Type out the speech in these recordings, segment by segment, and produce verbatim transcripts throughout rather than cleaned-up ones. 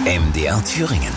M D R Thüringen.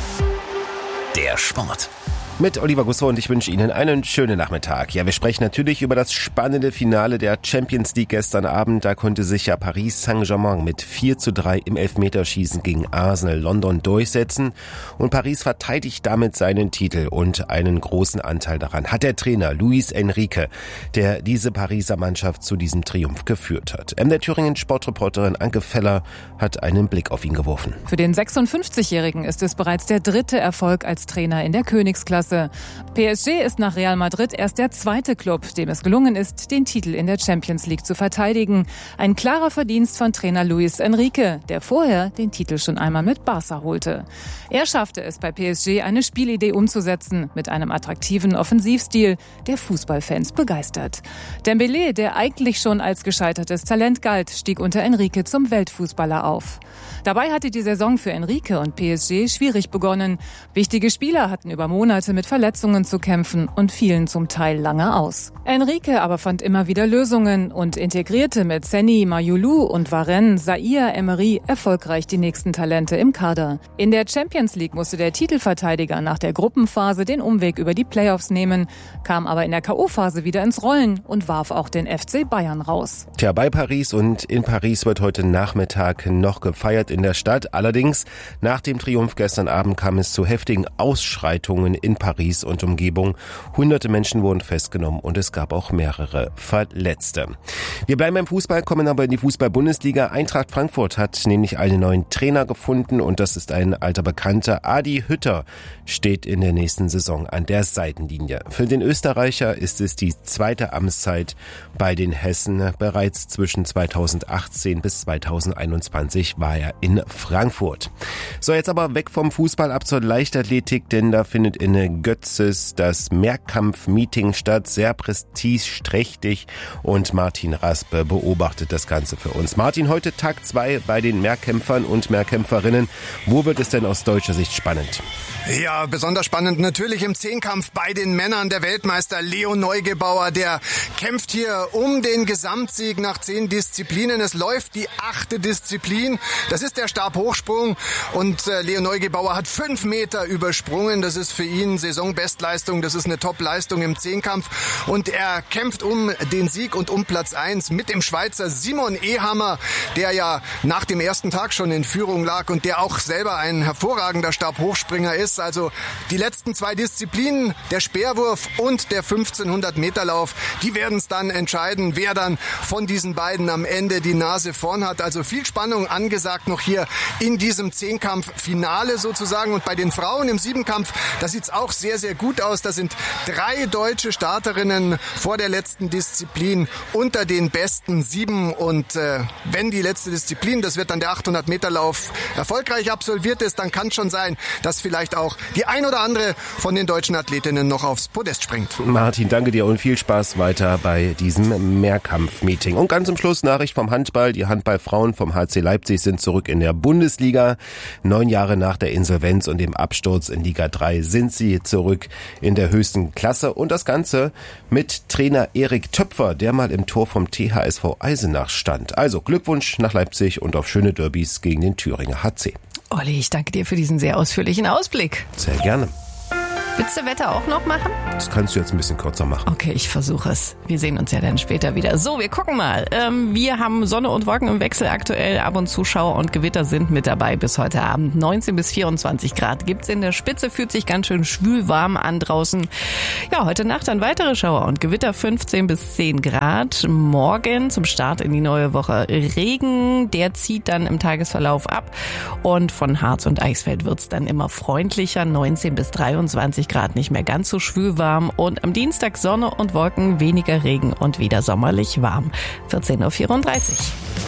Der Sport. Mit Oliver Gusso und ich wünsche Ihnen einen schönen Nachmittag. Ja, wir sprechen natürlich über das spannende Finale der Champions League gestern Abend. Da konnte sich ja Paris Saint-Germain mit vier zu drei im Elfmeterschießen gegen Arsenal London durchsetzen. Und Paris verteidigt damit seinen Titel und einen großen Anteil daran hat der Trainer Luis Enrique, der diese Pariser Mannschaft zu diesem Triumph geführt hat. M D R Thüringen Sportreporterin Anke Feller hat einen Blick auf ihn geworfen. Für den sechsundfünfzigjährigen ist es bereits der dritte Erfolg als Trainer in der Königsklasse. P S G ist nach Real Madrid erst der zweite Club, dem es gelungen ist, den Titel in der Champions League zu verteidigen. Ein klarer Verdienst von Trainer Luis Enrique, der vorher den Titel schon einmal mit Barca holte. Er schaffte es bei P S G, eine Spielidee umzusetzen mit einem attraktiven Offensivstil, der Fußballfans begeistert. Dembélé, der eigentlich schon als gescheitertes Talent galt, stieg unter Enrique zum Weltfußballer auf. Dabei hatte die Saison für Enrique und P S G schwierig begonnen. Wichtige Spieler hatten über Monate mit Verletzungen zu kämpfen und fielen zum Teil lange aus. Enrique aber fand immer wieder Lösungen und integrierte mit Senny, Mayulu und Varenne, Zaïre Emery erfolgreich die nächsten Talente im Kader. In der Champions League musste der Titelverteidiger nach der Gruppenphase den Umweg über die Playoffs nehmen, kam aber in der K O-Phase wieder ins Rollen und warf auch den F C Bayern raus. Tja, bei Paris und in Paris wird heute Nachmittag noch gefeiert in der Stadt. Allerdings, nach dem Triumph gestern Abend kam es zu heftigen Ausschreitungen in Paris und Umgebung. Hunderte Menschen wurden festgenommen und es gab auch mehrere Verletzte. Wir bleiben beim Fußball, kommen aber in die Fußball-Bundesliga. Eintracht Frankfurt hat nämlich einen neuen Trainer gefunden und das ist ein alter Bekannter. Adi Hütter steht in der nächsten Saison an der Seitenlinie. Für den Österreicher ist es die zweite Amtszeit bei den Hessen. Bereits zwischen zweitausendachtzehn bis zweitausendeinundzwanzig war er in Frankfurt. So, jetzt aber weg vom Fußball ab zur Leichtathletik, denn da findet in Götzes das Mehrkampf-Meeting statt, sehr prestigeträchtig und Martin Raspe beobachtet das Ganze für uns. Martin, heute Tag zwei bei den Mehrkämpfern und Mehrkämpferinnen. Wo wird es denn aus deutscher Sicht spannend? Ja, besonders spannend natürlich im Zehnkampf bei den Männern. Der Weltmeister Leo Neugebauer, der kämpft hier um den Gesamtsieg nach zehn Disziplinen. Es läuft die achte Disziplin. Das ist der Stabhochsprung und äh, Leo Neugebauer hat fünf Meter übersprungen. Das ist für ihn Saisonbestleistung. Das ist eine Top-Leistung im Zehnkampf. Und er kämpft um den Sieg und um Platz eins mit dem Schweizer Simon Ehammer, der ja nach dem ersten Tag schon in Führung lag und der auch selber ein hervorragender Stabhochspringer ist. Also die letzten zwei Disziplinen, der Speerwurf und der fünfzehnhundert Meter Lauf, die werden es dann entscheiden, wer dann von diesen beiden am Ende die Nase vorn hat. Also viel Spannung angesagt noch hier in diesem Zehnkampf-Finale sozusagen. Und bei den Frauen im Siebenkampf, da sieht es auch sehr, sehr gut aus. Da sind drei deutsche Starterinnen vor der letzten Disziplin unter den besten sieben. Und äh, wenn die letzte Disziplin, das wird dann der achthundert Meter Lauf, erfolgreich absolviert ist, dann kann es schon sein, dass vielleicht auch die ein oder andere von den deutschen Athletinnen noch aufs Podest springt. Martin, danke dir und viel Spaß weiter bei diesem Mehrkampf-Meeting. Und ganz zum Schluss Nachricht vom Handball. Die Handballfrauen vom H C Leipzig sind zurück in der Bundesliga. Neun Jahre nach der Insolvenz und dem Absturz in Liga drei sind sie zurück in der höchsten Klasse. Und das Ganze mit Trainer Erik Töpfer, der mal im Tor vom T H S V Eisenach stand. Also Glückwunsch nach Leipzig und auf schöne Derbys gegen den Thüringer H C. Olli, ich danke dir für diesen sehr ausführlichen Ausblick. Sehr gerne. Willst du Wetter auch noch machen? Das kannst du jetzt ein bisschen kürzer machen. Okay, ich versuche es. Wir sehen uns ja dann später wieder. So, wir gucken mal. Ähm, wir haben Sonne und Wolken im Wechsel aktuell. Ab und zu Schauer und Gewitter sind mit dabei bis heute Abend. neunzehn bis vierundzwanzig Grad gibt's in der Spitze. Fühlt sich ganz schön schwül warm an draußen. Ja, heute Nacht dann weitere Schauer und Gewitter. fünfzehn bis zehn Grad. Morgen zum Start in die neue Woche Regen. Der zieht dann im Tagesverlauf ab. Und von Harz und Eichsfeld wird's dann immer freundlicher. neunzehn bis dreiundzwanzig Grad, nicht mehr ganz so schwül warm und am Dienstag Sonne und Wolken, weniger Regen und wieder sommerlich warm. vierzehn Uhr vierunddreißig.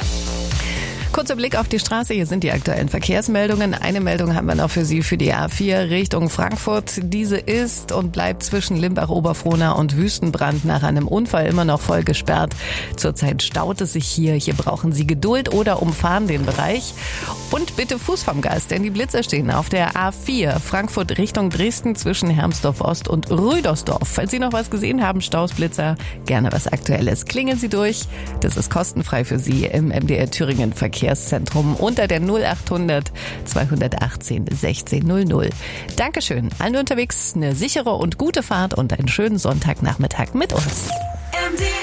Kurzer Blick auf die Straße, hier sind die aktuellen Verkehrsmeldungen. Eine Meldung haben wir noch für Sie für die A vier Richtung Frankfurt. Diese ist und bleibt zwischen Limbach-Oberfrohna und Wüstenbrand nach einem Unfall immer noch voll gesperrt. Zurzeit staut es sich hier. Hier brauchen Sie Geduld oder umfahren den Bereich. Und bitte Fuß vom Gas, denn die Blitzer stehen auf der A vier Frankfurt Richtung Dresden zwischen Hermsdorf Ost und Rüdersdorf. Falls Sie noch was gesehen haben, Staus, Blitzer, gerne was Aktuelles. Klingeln Sie durch. Das ist kostenfrei für Sie im M D R Thüringen Verkehr. Verkehrszentrum unter der null achthundert zweihundertachtzehn sechzehn null null. Dankeschön. Allen unterwegs eine sichere und gute Fahrt und einen schönen Sonntagnachmittag mit uns. M D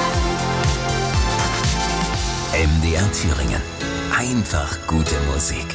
R Thüringen. Einfach gute Musik.